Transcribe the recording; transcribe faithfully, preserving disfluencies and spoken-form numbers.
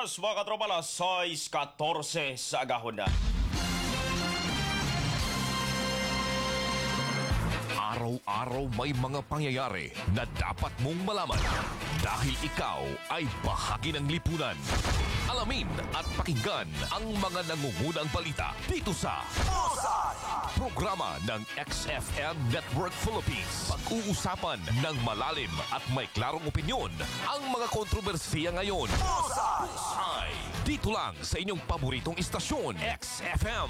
oras, mga katropa, alas sais katorse sa agahon na. Araw-araw may mga pangyayari na dapat mong malaman dahil ikaw ay bahagi ng lipunan. Alamin at pakinggan ang mga nangungunang balita dito sa programa ng X F M Network Philippines. Pag-uusapan ng malalim at may klarong opinyon ang mga kontrobersiya ngayon. Ay, dito lang sa inyong paboritong istasyon, X F M.